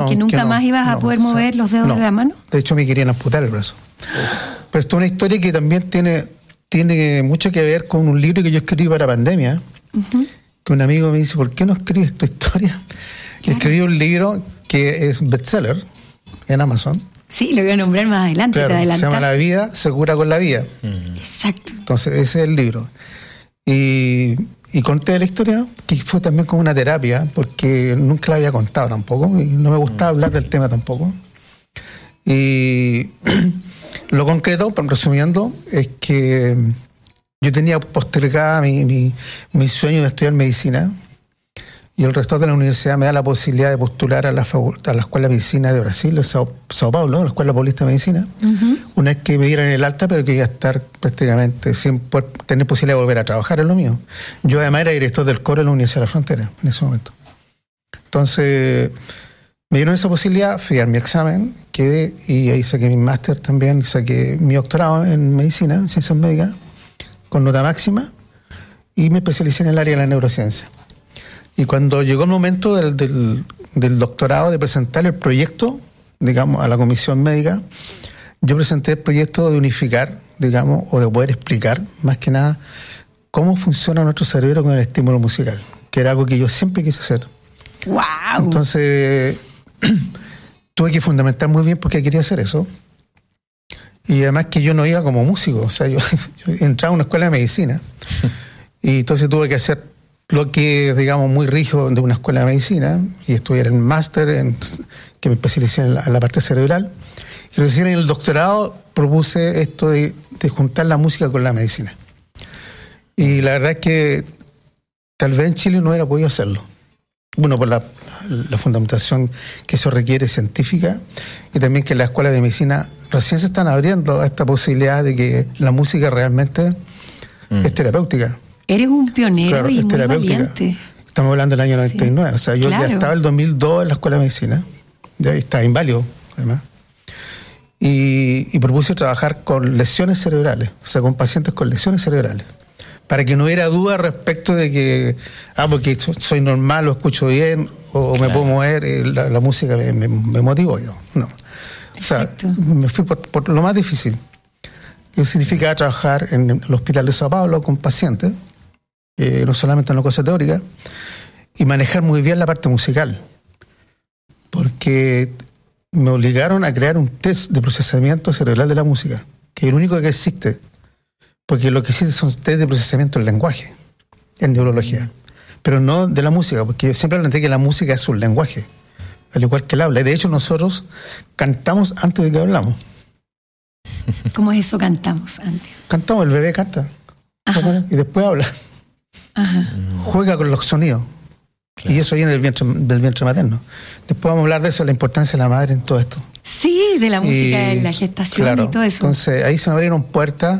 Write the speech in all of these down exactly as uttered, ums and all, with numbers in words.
¿Que nunca no, más ibas no, a poder mover o sea, los dedos no. de la mano? De hecho, me querían amputar el brazo. Pero esto es una historia que también tiene, tiene mucho que ver con un libro que yo escribí para pandemia, uh-huh. que un amigo me dice, ¿por qué no escribes esta historia? Claro. Escribí un libro que es bestseller en Amazon. Sí, lo voy a nombrar más adelante. Claro, te se llama La vida se cura con la vida. Mm. Exacto. Entonces, ese es el libro. Y, y conté la historia, que fue también como una terapia, porque nunca la había contado tampoco, y no me gustaba mm. hablar del tema tampoco. Y lo concreto, resumiendo, es que yo tenía postergada mi, mi, mi sueño de estudiar medicina, y el rector de la universidad me da la posibilidad de postular a la, a la Escuela de Medicina de Brasil, de Sao, Sao Paulo, la Escuela Paulista de Medicina, uh-huh. una vez que me dieran el alta, pero que iba a estar prácticamente sin poder tener posibilidad de volver a trabajar en lo mío. Yo además era director del coro de la Universidad de la Frontera en ese momento. Entonces, me dieron esa posibilidad, fui a dar mi examen, quedé, y ahí saqué mi máster también, saqué mi doctorado en medicina, en ciencias médicas, con nota máxima, y me especialicé en el área de la neurociencia. Y cuando llegó el momento del, del, del doctorado, de presentar el proyecto, digamos, a la comisión médica, yo presenté el proyecto de unificar, digamos, o de poder explicar, más que nada, cómo funciona nuestro cerebro con el estímulo musical, que era algo que yo siempre quise hacer. ¡Wow! Entonces, tuve que fundamentar muy bien por qué quería hacer eso. Y además que yo no iba como músico, o sea, yo, yo entraba a una escuela de medicina, y entonces tuve que hacer lo que es, digamos, muy rígido de una escuela de medicina, y estudiar el máster, en, que me especialicé en la, en la parte cerebral. Y recién en el doctorado propuse esto de, de juntar la música con la medicina. Y la verdad es que tal vez en Chile no hubiera podido hacerlo. Bueno, por la, la fundamentación que eso requiere científica, y también que las escuelas de medicina recién se están abriendo a esta posibilidad de que la música realmente mm. es terapéutica. Eres un pionero, claro, y muy valiente. Estamos hablando del año noventa y nueve. Sí, o sea, yo claro. ya estaba en el dos mil dos en la escuela de medicina. Ya estaba inválido, además. Y, y propuse trabajar con lesiones cerebrales, o sea, con pacientes con lesiones cerebrales, para que no hubiera duda respecto de que, ah, porque soy normal, lo escucho bien, o claro. me puedo mover, la, la música me, me, me motivó yo. No. O sea, me fui por, por lo más difícil. Eso significaba trabajar en el Hospital de Sao Paulo con pacientes, eh, no solamente en la cosa teórica, y manejar muy bien la parte musical, porque me obligaron a crear un test de procesamiento cerebral de la música, que es el único que existe, porque lo que existe son test de procesamiento del lenguaje, en neurología, pero no de la música, porque yo siempre planteé que la música es un lenguaje, al igual que el habla, y de hecho nosotros cantamos antes de que hablamos. ¿Cómo es eso? Cantamos antes. Cantamos, el bebé canta. Ajá. Y después habla. Ajá. Juega con los sonidos. Claro. Y eso viene del vientre, del vientre materno. Después vamos a hablar de eso, la importancia de la madre en todo esto. Sí, de la música, y, de la gestación, claro, y todo eso. Entonces ahí se me abrieron puertas,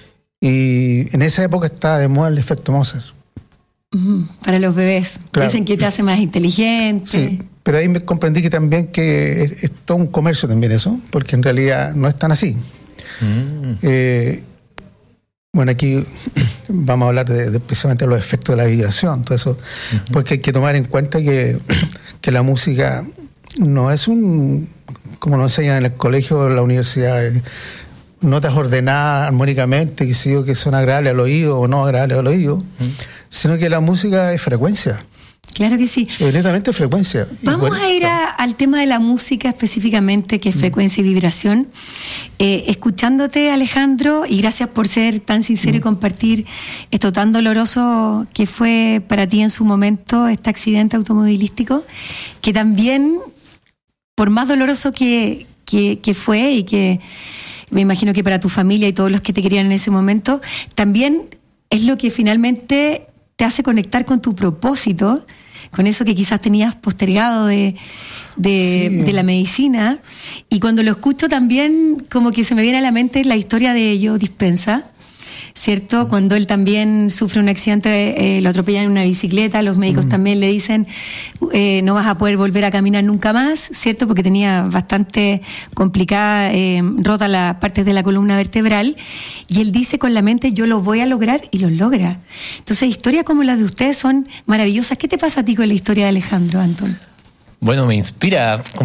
y en esa época estaba de moda el efecto Mozart. Uh-huh. Para los bebés. Claro. Dicen que te hace más inteligente. Sí, pero ahí me comprendí que también que es, es todo un comercio también eso, porque en realidad no es tan así. Mm. Eh, bueno, aquí vamos a hablar de, de precisamente los efectos de la vibración, todo eso, uh-huh. porque hay que tomar en cuenta que, que la música no es un, como nos enseñan en el colegio o en la universidad, eh, notas ordenadas armónicamente, que sé yo, que son agradables al oído o no agradables al oído, uh-huh. sino que la música es frecuencia. Claro que sí. Es netamente frecuencia. Vamos bueno, a ir a, al tema de la música específicamente, que es frecuencia y vibración. Eh, escuchándote, Alejandro, y gracias por ser tan sincero mm. y compartir esto tan doloroso que fue para ti en su momento, este accidente automovilístico, que también, por más doloroso que, que, que fue, y que me imagino que para tu familia y todos los que te querían en ese momento, también es lo que finalmente te hace conectar con tu propósito, con eso que quizás tenías postergado de, de, sí. de la medicina. Y cuando lo escucho también como que se me viene a la mente la historia de Joe Dispenza, ¿cierto? Mm. Cuando él también sufre un accidente, eh, lo atropellan en una bicicleta, los médicos mm. también le dicen eh, no vas a poder volver a caminar nunca más, ¿cierto? Porque tenía bastante complicada, eh, rota las partes de la columna vertebral, y él dice con la mente, yo lo voy a lograr, y lo logra. Entonces, historias como las de ustedes son maravillosas. ¿Qué te pasa a ti con la historia de Alejandro, Antón? Bueno, me inspira